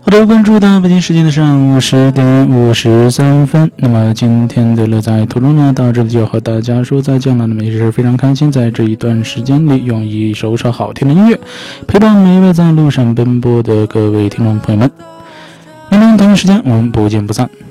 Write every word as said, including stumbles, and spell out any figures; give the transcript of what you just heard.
好的，关注到北京时间的上午十点五十三分。那么今天的乐在途中呢，到这里就要和大家说再见了。那么也是非常开心，在这一段时间里，用一首首好听的音乐陪伴每一位在路上奔波的各位听众朋友们。明天同一时间，我们不见不散。